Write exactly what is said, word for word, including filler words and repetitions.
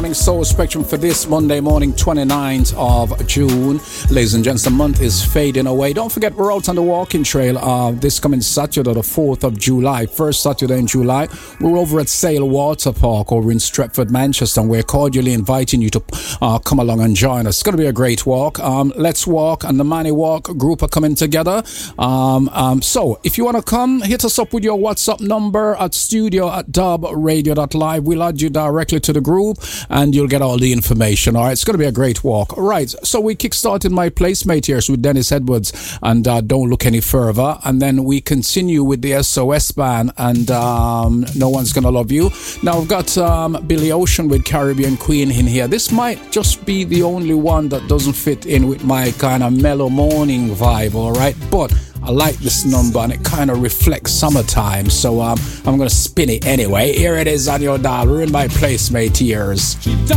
morning Soul Spectrum for this Monday morning, twenty-ninth of June. Ladies and gents, the month is fading away. Don't forget, we're out on the walking trail uh, this coming Saturday, the fourth of July. First Saturday in July. We're over at Sale Water Park over in Stretford, Manchester, and we're cordially inviting you to uh, come along and join us. It's going to be a great walk. Um, Let's Walk and the Money Walk group are coming together. Um, um, so, if you want to come, hit us up with your WhatsApp number at studio at dub radio dot live. We'll add you directly to the group and you'll get all the information. All right, it's going to be a great walk. All right, so we kick-started My Placemate here with Dennis Edwards and uh, Don't Look Any Further. And then we continue with the S O S band and um, No One's Gonna Love You. Now, I've got um, Billy Ocean with Caribbean Queen in here. This might just be the only one that doesn't fit in with my kind of mellow morning vibe, all right? But I like this number and it kind of reflects summertime, so um, I'm going to spin it anyway. Here it is on your dial. We're in My Placemate ears.